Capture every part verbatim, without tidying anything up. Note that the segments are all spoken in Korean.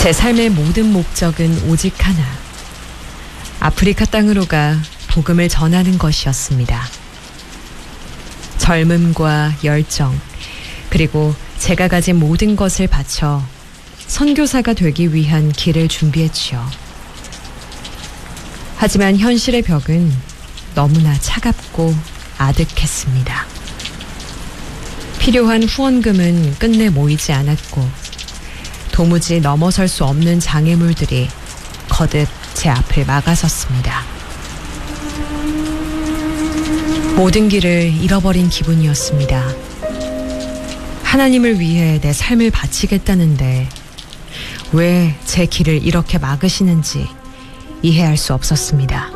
제 삶의 모든 목적은 오직 하나. 아프리카 땅으로 가 복음을 전하는 것이었습니다. 젊음과 열정, 그리고 제가 가진 모든 것을 바쳐 선교사가 되기 위한 길을 준비했지요. 하지만 현실의 벽은 너무나 차갑고 아득했습니다. 필요한 후원금은 끝내 모이지 않았고 도무지 넘어설 수 없는 장애물들이 거듭 제 앞을 막아섰습니다. 모든 길을 잃어버린 기분이었습니다. 하나님을 위해 내 삶을 바치겠다는데 왜 제 길을 이렇게 막으시는지 이해할 수 없었습니다.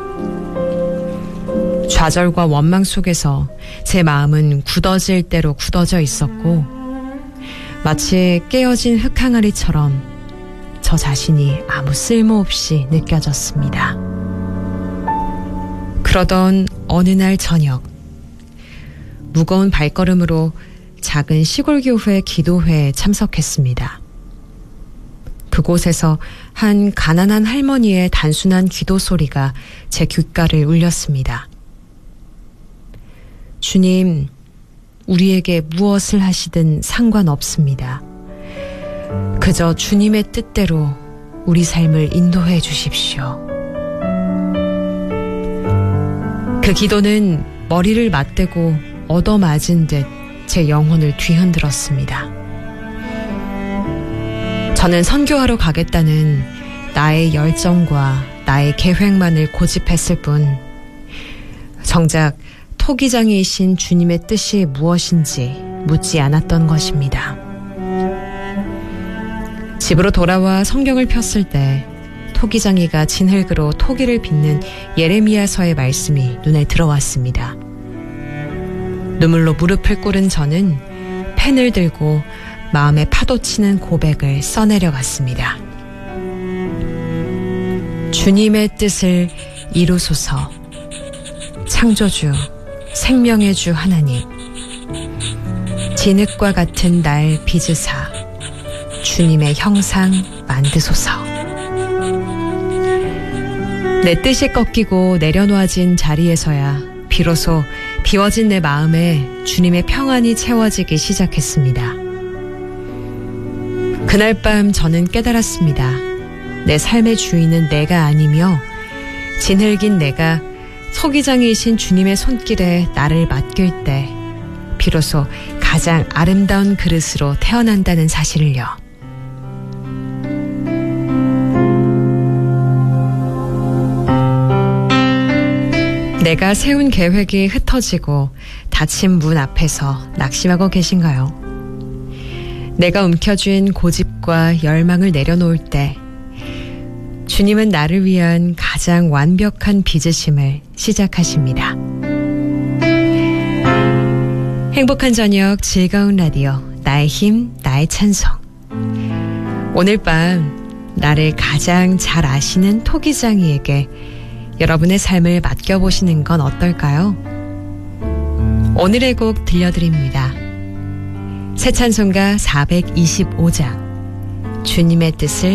좌절과 원망 속에서 제 마음은 굳어질 대로 굳어져 있었고 마치 깨어진 흙항아리처럼 저 자신이 아무 쓸모없이 느껴졌습니다. 그러던 어느 날 저녁, 무거운 발걸음으로 작은 시골교회 기도회에 참석했습니다. 그곳에서 한 가난한 할머니의 단순한 기도 소리가 제 귓가를 울렸습니다. 주님, 우리에게 무엇을 하시든 상관없습니다. 그저 주님의 뜻대로 우리 삶을 인도해 주십시오. 그 기도는 머리를 맞대고 얻어맞은 듯 제 영혼을 뒤흔들었습니다. 저는 선교하러 가겠다는 나의 열정과 나의 계획만을 고집했을 뿐 정작 토기장이신 주님의 뜻이 무엇인지 묻지 않았던 것입니다. 집으로 돌아와 성경을 폈을 때 토기장이가 진흙으로 토기를 빚는 예레미야서의 말씀이 눈에 들어왔습니다. 눈물로 무릎을 꿇은 저는 펜을 들고 마음에 파도치는 고백을 써내려갔습니다. 주님의 뜻을 이루소서. 창조주, 생명의 주 하나님, 진흙과 같은 날 빚으사 주님의 형상 만드소서. 내 뜻이 꺾이고 내려놓아진 자리에서야 비로소 비워진 내 마음에 주님의 평안이 채워지기 시작했습니다. 그날 밤 저는 깨달았습니다. 내 삶의 주인은 내가 아니며 진흙인 내가 토기장이신 주님의 손길에 나를 맡길 때 비로소 가장 아름다운 그릇으로 태어난다는 사실을요. 내가 세운 계획이 흩어지고 닫힌 문 앞에서 낙심하고 계신가요? 내가 움켜쥔 고집과 열망을 내려놓을 때 주님은 나를 위한 가장 완벽한 빚으심을 시작하십니다. 행복한 저녁, 즐거운 라디오, 나의 힘, 나의 찬송. 오늘 밤 나를 가장 잘 아시는 토기장이에게 여러분의 삶을 맡겨보시는 건 어떨까요? 오늘의 곡 들려드립니다. 새 찬송가 사백이십오 장, 주님의 뜻을